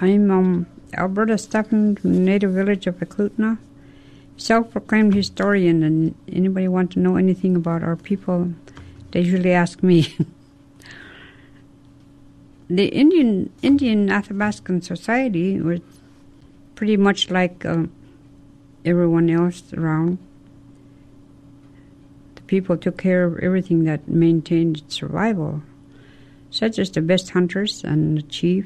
I'm Alberta Stephan from the native village of Eklutna, self-proclaimed historian, and anybody want to know anything about our people, they usually ask me. The Indian Athabascan society was pretty much like everyone else around. The people took care of everything that maintained its survival, such as the best hunters and the chief.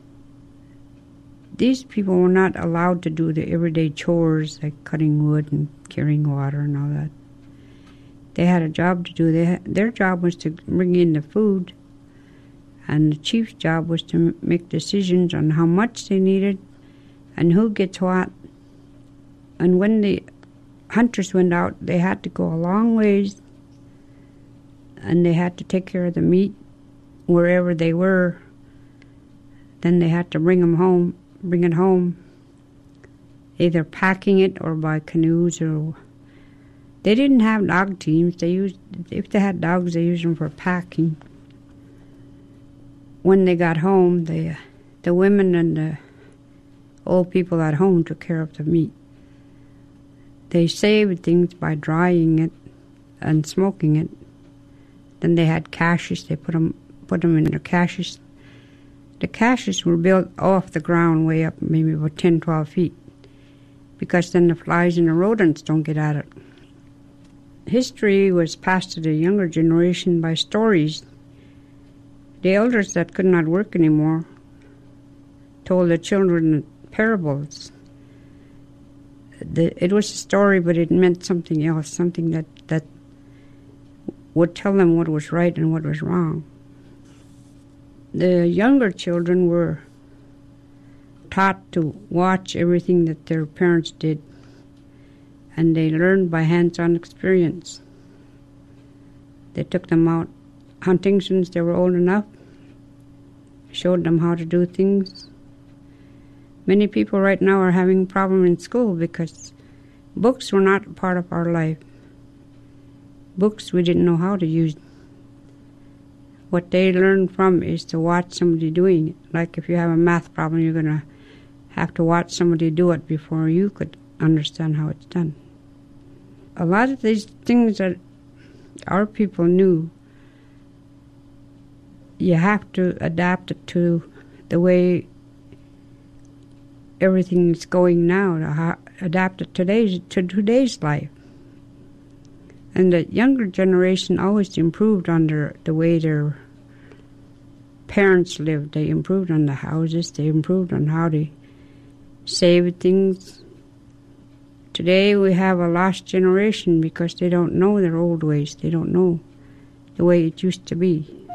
These people were not allowed to do the everyday chores like cutting wood and carrying water and all that. They had a job to do. Their job was to bring in the food, and the chief's job was to make decisions on how much they needed and who gets what. And when the hunters went out, they had to go a long ways, and they had to take care of the meat wherever they were. Then they had to bring it home, either packing it or by canoes. Or they didn't have dog teams. If they had dogs, they used them for packing. When they got home, the women and the old people at home took care of the meat. They saved things by drying it and smoking it. Then they had caches. They put them in their caches. The caches were built off the ground way up maybe about 10, 12 feet, because then the flies and the rodents don't get at it. History was passed to the younger generation by stories. The elders that could not work anymore told the children parables. It was a story, but it meant something else, something that would tell them what was right and what was wrong. The younger children were taught to watch everything that their parents did, and they learned by hands-on experience. They took them out hunting since they were old enough, showed them how to do things. Many people right now are having a problem in school because books were not part of our life. Books we didn't know how to use. What they learn from is to watch somebody doing it. Like if you have a math problem, you're going to have to watch somebody do it before you could understand how it's done. A lot of these things that our people knew, you have to adapt it to the way everything is going now, to adapt it to today's life. And the younger generation always improved on the way their parents lived. They improved on the houses. They improved on how to save things. Today we have a lost generation because they don't know their old ways. They don't know the way it used to be.